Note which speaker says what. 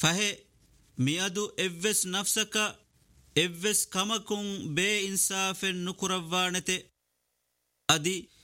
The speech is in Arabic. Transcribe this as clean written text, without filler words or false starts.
Speaker 1: فهي ميادو إفس نفسك إفس كمكم بي إنصاف نكروانته أدي